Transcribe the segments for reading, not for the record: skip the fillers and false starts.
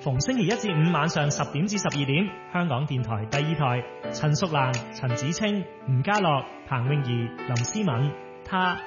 逢星期一至五晚上10點至12點，香港電台第2台，陳淑蘭、陳子清、吳家樂、彭詠儀、林思敏，他。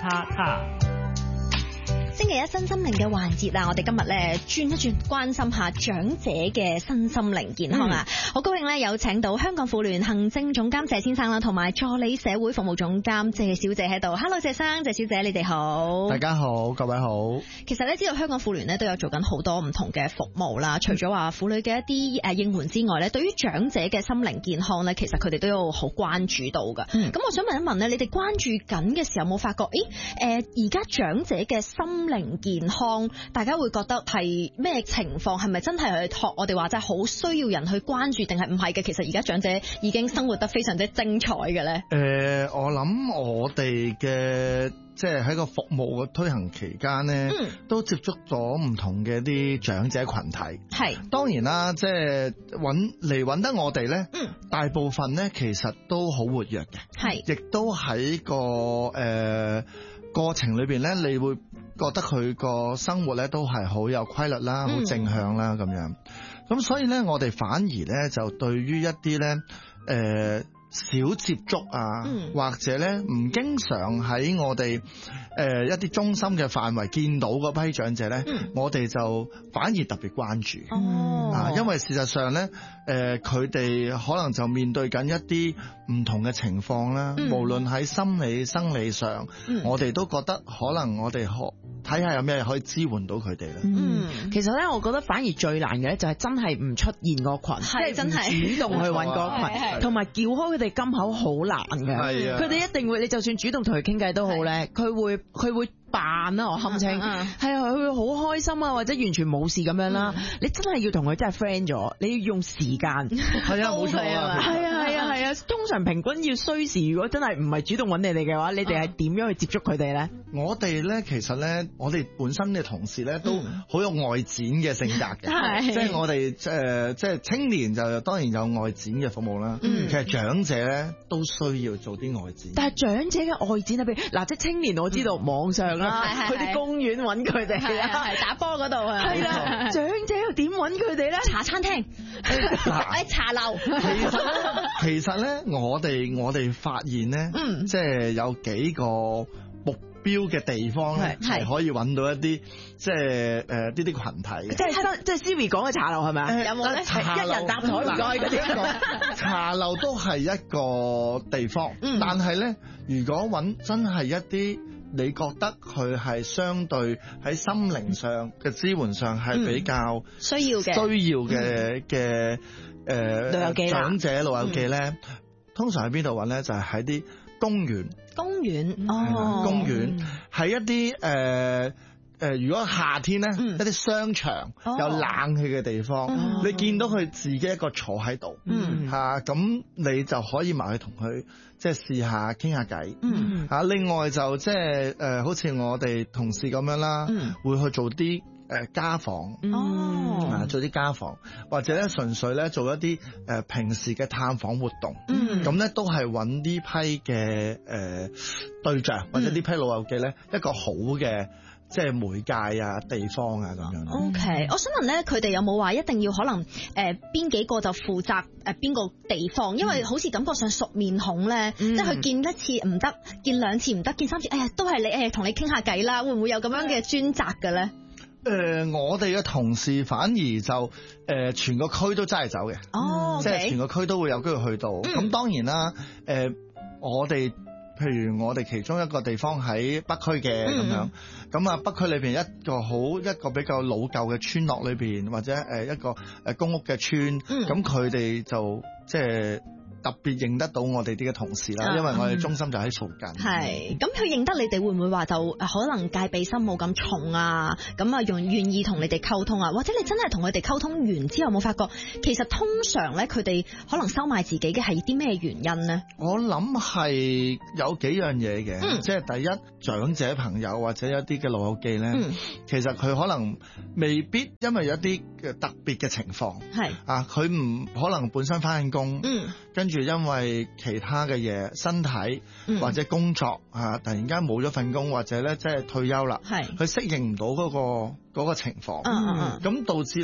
星期一新心靈嘅環節啦，我哋今日咧轉一轉，關心下長者嘅身心靈健康啊！好高興咧有請到香港婦聯行政總監謝先生啦，同埋助理社會服務總監謝小姐喺度。Hello， 謝生、謝小姐，你哋好。 大家好，各位好。 其實咧，知道香港婦聯咧都有做緊好多唔同嘅服務啦。除咗話婦女嘅一啲應援之外咧，對於長者嘅心靈健康咧，其實佢哋都有好關注到㗎。咁我想問一問咧，你哋關注緊嘅時候有冇發覺？而家長者嘅心靈健康，大家會覺得係咩情況？係咪真係去學我哋話齋好需要人去關注，定係唔係嘅？其實而家長者已經生活得非常之精彩嘅咧。 我諗我哋嘅即係喺個服務嘅推行期間咧，都接觸咗唔同嘅啲長者群體。係當然啦，即係揾得我哋咧，大部分咧其實都好活躍嘅。係，亦都喺個過程裏邊咧，你會覺得佢個生活咧都係好有規律啦，好正向啦咁樣。咁所以咧，我哋反而咧就對於一啲咧少接觸啊，或者咧唔經常喺我哋一啲中心嘅範圍見到嗰批長者咧，我哋就反而特別關注。因為事實上咧，佢哋可能就面對緊一啲唔同嘅情況啦，無論喺心理生理上，我哋都覺得可能我哋睇下有咩可以支援到佢哋咧。 其實咧，我覺得反而最難嘅咧就係真係唔出現個群，即係真係主動去揾個群，同埋撬開佢哋金口好難嘅。佢哋一定會，你就算主動同佢傾偈都好咧，佢會扮啦，我堪稱係啊，佢會好開心啊，或者完全冇事咁樣啦。你真係要同佢真係 friend 咗，你要用時間。 係啊，冇錯啊。 係啊，通常平均要需時。如果真係唔係主動揾你哋嘅話，你哋係點樣去接觸佢哋咧？ 我哋咧，其實咧，我哋本身嘅同事咧都好有外展嘅性格嘅，即係我哋即係青年就當然有外展嘅服務啦。其實長者咧都需要做啲外展。 但係長者嘅外展啊，譬如嗱，即係青年我知道網上啦，去啲公園揾佢哋啦， 係打波嗰度啊。 係啦，長者又點揾佢哋咧？ 茶餐廳，茶樓。 其實咧，我哋發現咧，即係有幾個目標嘅地方咧，係可以揾到一啲即係呢啲群體嘅。 即係 Siri 講嘅茶樓係咪啊？有冇咧？一人搭台唔該嗰啲。 茶樓都係一個地方，但係咧，如果揾真係一啲你覺得佢係相對喺心靈上嘅支援上係比較需要嘅老友記長者老友記咧，通常喺邊度揾咧？就係喺啲公園。公園係一啲如果夏天咧，一啲商場有冷氣嘅地方，你見到佢自己一個坐喺度，咁你就可以埋去同佢即係試下傾下偈。另外就即係好似我哋同事咁樣啦，會去做啲家訪，做啲家訪，或者咧純粹咧做一啲平時嘅探訪活動，咁咧都係揾呢批嘅對象或者呢批老友記咧一個好嘅即係媒介啊地方啊咁樣。 OK， 我想問咧，佢哋有冇話一定要可能邊幾個就負責邊個地方？因為好似感覺上熟面孔咧，即係佢見一次唔得，見兩次唔得，見三次，都係你同你傾下偈啦，會唔會有咁樣嘅專責嘅咧？ 我哋嘅同事反而就全個區都揸嚟走嘅，即係全個區都會有機會去到。咁當然啦，我哋譬如我哋其中一個地方喺北區嘅咁樣，咁啊北區裏邊一個比較老舊嘅村落裏邊，或者一個公屋嘅村，咁佢哋就即係特別認得到我哋啲嘅同事啦，因為我哋中心就喺附近。係，咁佢認得你哋會唔會話就可能戒備心冇咁重啊？咁啊願意同你哋溝通啊？或者你真係同佢哋溝通完之後，冇發覺其實通常咧佢哋可能收埋自己嘅係啲咩原因呢？我諗係有幾樣嘢嘅，即係第一，長者朋友或者一啲嘅老友記咧，其實佢可能未必因為有一啲嘅特別嘅情況，係啊，佢唔可能本身返緊工，跟住因為其他嘅嘢，身體或者工作突然間冇咗份工，或者咧即係退休啦，佢適應唔到嗰個情況，咁導致咧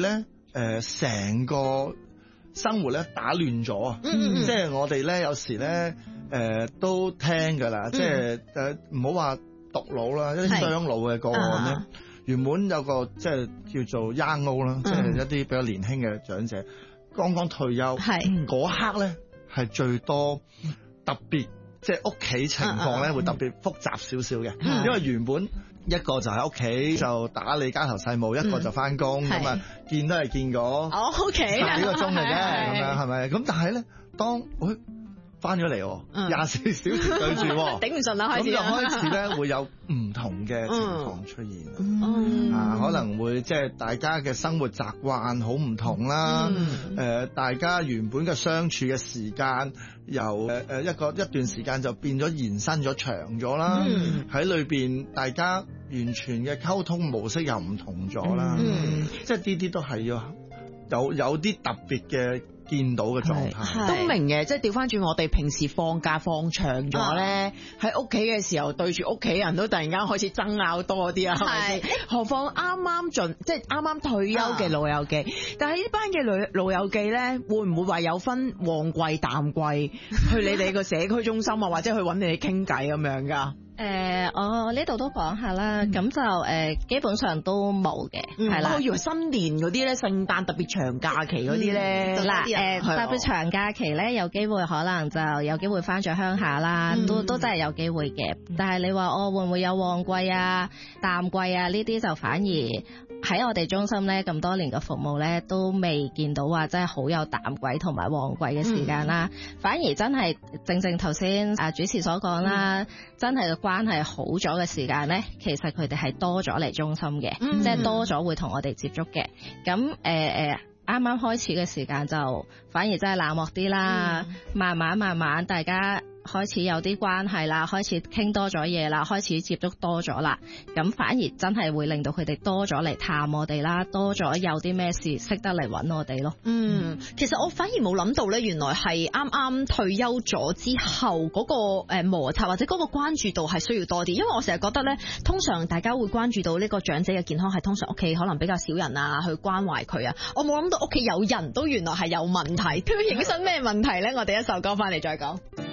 成個生活咧打亂咗啊！即係我哋咧有時咧都聽㗎啦，即係唔好話獨老啦，一啲雙老嘅個案咧，原本有個即係叫做 young old 啦，即係一啲比較年輕嘅長者，剛剛退休，嗰刻咧係最多特別，即係屋企情況咧會特別複雜少少嘅，因為原本一個就喺屋企就打理家頭細務，一個就翻工，咁啊見都係見過10幾個鐘嘅啫，咁樣係咪？咁但係咧，當翻咗嚟24小時對住， 頂唔順啦，開始咁就開始咧會有唔同嘅情況出現，可能會即係大家嘅生活習慣好唔同啦，大家原本嘅相處嘅時間由一段時間就變咗延伸咗長咗啦，喺裏邊大家完全嘅溝通模式又唔同咗啦，即係呢啲都係要有啲特別嘅見到嘅狀態， 都明嘅，即係調翻轉我哋平時放假放長咗咧，喺屋企嘅時候對住屋企人都突然間開始爭拗多啲啊，係咪先？何況即係啱啱退休嘅老友記，但係呢班嘅老友記咧，會唔會話有分旺季淡季去你哋個社區中心啊，或者去揾你哋傾偈咁樣㗎？ 我呢度都講下啦，咁就基本上都冇嘅，係啦。 我以為新年嗰啲咧，聖誕特別長假期嗰啲咧， 特別長假期咧，有機會可能就有機會翻咗鄉下啦，都真係有機會嘅。但係你話會唔會有旺季啊、淡季啊呢啲，就反而喺我哋中心咧咁多年嘅服務咧，都未見到話真係好有淡季同埋旺季嘅時間啦。反而真係正頭先主持所講啦，真係關係好咗嘅時間咧，其實佢哋係多咗嚟中心嘅，即係多咗會同我哋接觸嘅。咁啱啱開始嘅時間就反而真係冷漠啲啦，慢慢大家開始有啲關係啦，開始傾多咗嘢啦，開始接觸多咗啦，咁反而真係會令到佢哋多咗嚟探我哋啦，多咗有啲咩事識得嚟揾我哋咯。 其實我反而冇諗到咧，原來係啱啱退休咗之後嗰個摩擦或者嗰個關注度係需要多啲，因為我成日覺得咧，通常大家會關注到呢個長者嘅健康係通常屋企可能比較少人啊，去關懷佢啊，我冇諗到屋企有人都原來係有問題，究竟係咩問題咧？我哋一首歌翻嚟再講。